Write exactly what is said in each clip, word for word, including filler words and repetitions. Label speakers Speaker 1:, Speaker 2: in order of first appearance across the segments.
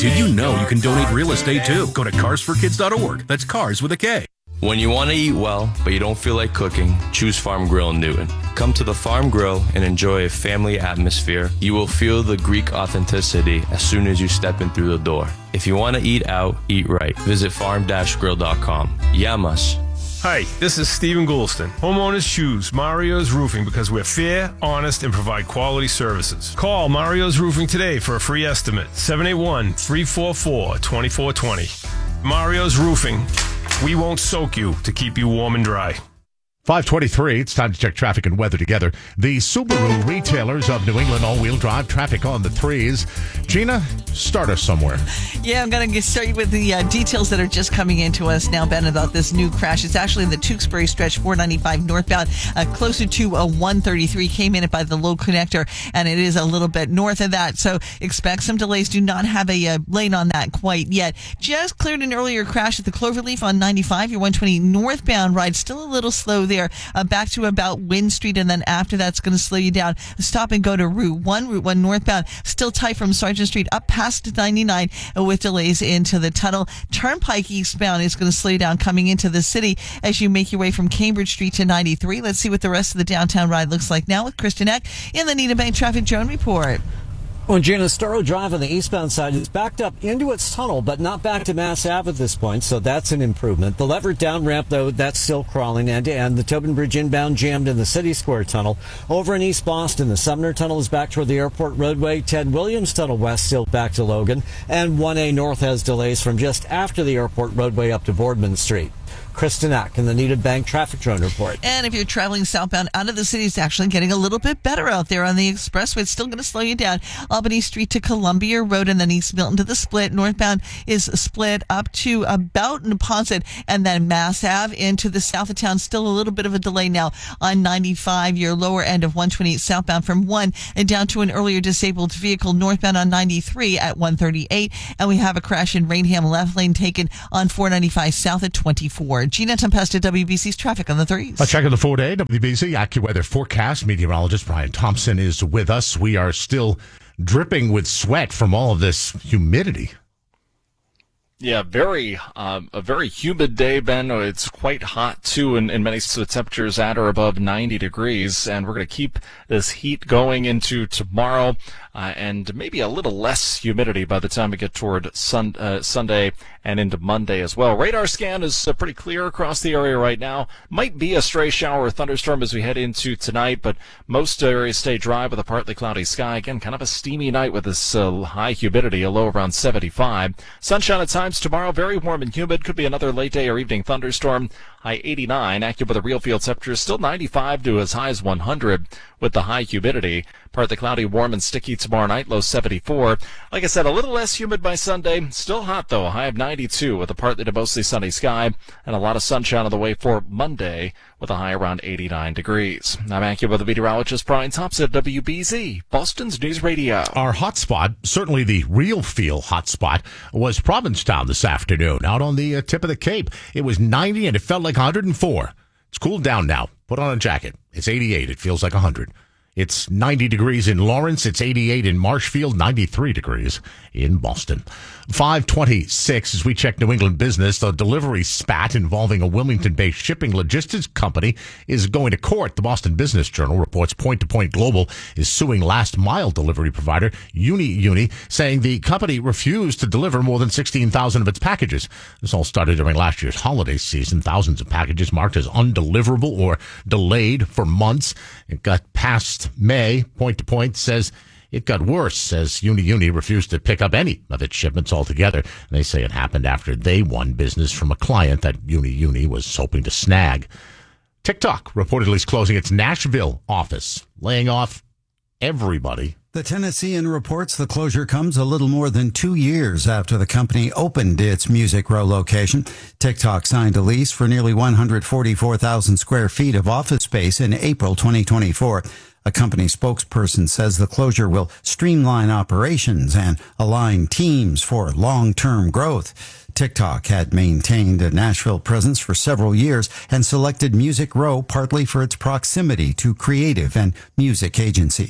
Speaker 1: Did you know you can donate real estate too? Go to cars for kids dot org. That's cars with a K.
Speaker 2: When you want to eat well, but you don't feel like cooking, choose Farm Grill in Newton. Come to the Farm Grill and enjoy a family atmosphere. You will feel the Greek authenticity as soon as you step in through the door. If you want to eat out, eat right. Visit farm dash grill dot com. Yamas.
Speaker 3: Hi, this is Stephen Goulston. Homeowners choose Mario's Roofing because we're fair, honest, and provide quality services. Call Mario's Roofing today for a free estimate. seven eight one, three four four, two four two zero. Mario's Roofing. We won't soak you to keep you warm and dry.
Speaker 4: five twenty-three, it's time to check traffic and weather together. The Subaru retailers of New England all-wheel drive traffic on the threes. Gina, start us somewhere.
Speaker 5: Yeah, I'm going to start you with the uh, details that are just coming into us now, Ben, about this new crash. It's actually in the Tewksbury stretch, four ninety-five northbound, uh, closer to a one thirty-three. Came in it by the low connector, and it is a little bit north of that. So expect some delays. Do not have a uh, lane on that quite yet. Just cleared an earlier crash at the Cloverleaf on ninety-five. Your one twenty northbound ride still a little slow there, uh, back to about Wynn Street, and then after that's going to slow you down. Stop and go to Route one. Route one northbound, still tight from Sergeant Street up past ninety-nine uh, with delays into the tunnel. Turnpike eastbound is going to slow you down coming into the city as you make your way from Cambridge Street to ninety-three. Let's see what the rest of the downtown ride looks like now with Kristen Eck in the Nita Bank Traffic Drone Report.
Speaker 6: Well, Gina, Storrow Drive on the eastbound side is backed up into its tunnel, but not back to Mass Ave at this point, so that's an improvement. The Leverett down ramp, though, that's still crawling end to end. The Tobin Bridge inbound jammed in the City Square Tunnel. Over in East Boston, the Sumner Tunnel is back toward the Airport Roadway. Ted Williams Tunnel West still back to Logan. And one A North has delays from just after the Airport Roadway up to Boardman Street. Kristen Ack in the Nita Bank Traffic Drone Report.
Speaker 5: And if you're traveling southbound out of the city, it's actually getting a little bit better out there on the expressway. It's still going to slow you down. Albany Street to Columbia Road and then East Milton to the Split. Northbound is split up to about Neponset and then Mass Ave into the south of town. Still a little bit of a delay now on ninety-five, your lower end of one twenty-eight southbound from one and down to an earlier disabled vehicle northbound on ninety-three at one thirty-eight. And we have a crash in Rainham, left lane taken on four ninety-five south at twenty-four. Gina Tempesta, W B C's traffic on the threes.
Speaker 4: Let's check on the four-day W B C AccuWeather forecast. Meteorologist Brian Thompson is with us. We are still dripping with sweat from all of this humidity.
Speaker 7: Yeah, very, um, a very humid day, Ben. It's quite hot, too, in, in many so temperatures at or above ninety degrees, and we're going to keep this heat going into tomorrow, uh, and maybe a little less humidity by the time we get toward sun, uh, Sunday and into Monday as well. Radar scan is uh, pretty clear across the area right now. Might be a stray shower or thunderstorm as we head into tonight, but most areas stay dry with a partly cloudy sky. Again, kind of a steamy night with this uh, high humidity, a low around seventy-five. Sunshine at times tomorrow, very warm and humid. Could be another late day or evening thunderstorm. High eighty-nine. AccuWeather real field temperature still ninety-five to as high as one hundred with the high humidity. Partly cloudy, warm and sticky tomorrow night, low seventy-four. Like I said, a little less humid by Sunday. Still hot, though, a high of ninety-two with a partly to mostly sunny sky and a lot of sunshine on the way for Monday with a high around eighty-nine degrees. I'm AccuWeather meteorologist Brian Thompson at W B Z, Boston's News Radio.
Speaker 4: Our hotspot, certainly the real feel hotspot, was Provincetown this afternoon, out on the uh, tip of the Cape. It was ninety and it felt like one hundred four. It's cooled down now. Put on a jacket. It's eighty-eight. It feels like one hundred. It's ninety degrees in Lawrence. It's eighty-eight in Marshfield, ninety-three degrees in Boston. five twenty-six, as we check New England business, the delivery spat involving a Wilmington-based shipping logistics company is going to court. The Boston Business Journal reports Point to Point Global is suing last-mile delivery provider Uni Uni, saying the company refused to deliver more than sixteen thousand of its packages. This all started during last year's holiday season. Thousands of packages marked as undeliverable or delayed for months. It got past May. Point to Point says it got worse as Uni Uni refused to pick up any of its shipments altogether. And they say it happened after they won business from a client that Uni Uni was hoping to snag. TikTok reportedly is closing its Nashville office, laying off everybody.
Speaker 8: The Tennessean reports the closure comes a little more than two years after the company opened its Music Row location. TikTok signed a lease for nearly one hundred forty-four thousand square feet of office space in April twenty twenty-four. A company spokesperson says the closure will streamline operations and align teams for long-term growth. TikTok had maintained a Nashville presence for several years and selected Music Row partly for its proximity to creative and music agencies.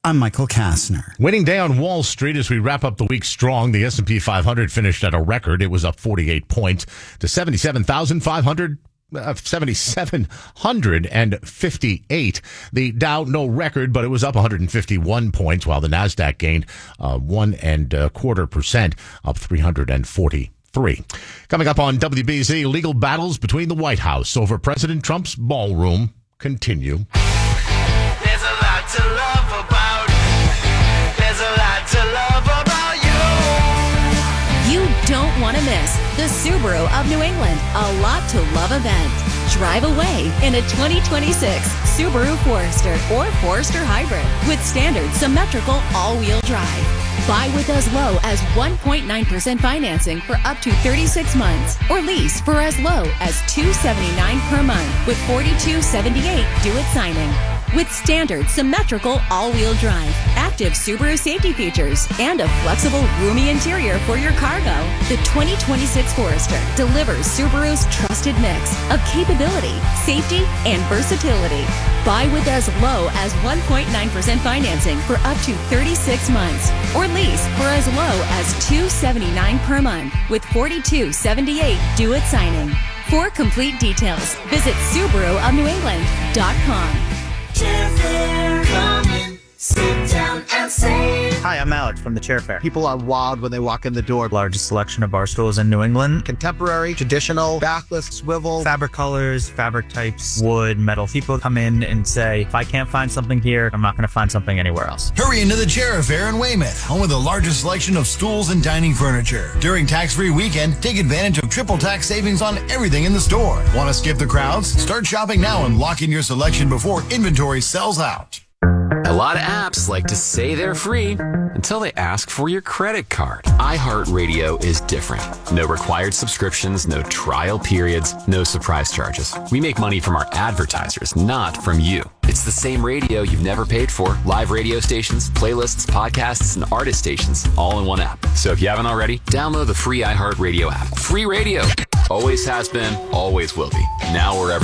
Speaker 8: I'm Michael Kastner.
Speaker 4: Winning day on Wall Street as we wrap up the week strong. The S and P five hundred finished at a record. It was up forty-eight points to seventy-seven thousand five hundred. Uh, seven thousand seven hundred fifty-eight. The Dow, no record, but it was up one hundred fifty-one points, while the NASDAQ gained uh, one and a quarter percent, up three hundred forty-three. Coming up on W B Z, legal battles between the White House over President Trump's ballroom continue.
Speaker 9: There's a lot to love about. There's a lot to love about you.
Speaker 10: You don't want to miss the Subaru of New England, a lot to love event. Drive away in a twenty twenty-six Subaru Forester or Forester Hybrid with standard symmetrical all-wheel drive. Buy with as low as one point nine percent financing for up to thirty-six months, or lease for as low as two hundred seventy-nine dollars per month with forty-two seventy-eight due at signing. With standard symmetrical all-wheel drive, active Subaru safety features, and a flexible, roomy interior for your cargo, the twenty twenty-six Forester delivers Subaru's trusted mix of capability, safety, and versatility. Buy with as low as one point nine percent financing for up to thirty-six months, or lease for as low as two hundred seventy-nine dollars per month with forty-two seventy-eight due at signing. For complete details, visit Subaru of New England dot com.
Speaker 9: Come in, sit down and save.
Speaker 11: Hi, I'm Alex from the Chair Fair. People are wild when they walk in the door. Largest selection of bar stools in New England. Contemporary, traditional, backless, swivel, fabric colors, fabric types, wood, metal. People come in and say, if I can't find something here, I'm not going to find something anywhere else.
Speaker 12: Hurry into the Chair Fair in Weymouth, home of the largest selection of stools and dining furniture. During tax-free weekend, take advantage of triple tax savings on everything in the store. Want to skip the crowds? Start shopping now and lock in your selection before inventory sells out.
Speaker 13: A lot of apps like to say they're free until they ask for your credit card. iHeartRadio is different. No required subscriptions, no trial periods, no surprise charges. We make money from our advertisers, not from you. It's the same radio you've never paid for. Live radio stations, playlists, podcasts, and artist stations, all in one app. So if you haven't already, download the free iHeartRadio app. Free radio. Always has been, always will be. Now wherever